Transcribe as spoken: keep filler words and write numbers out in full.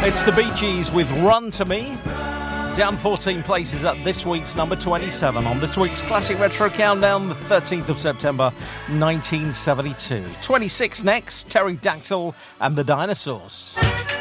It's the Bee Gees with Run to Me. Down fourteen places at this week's number twenty-seven on this week's Classic Retro Countdown, the thirteenth of September, nineteen seventy-two. twenty-six next, Pterodactyl and the Dinosaurs.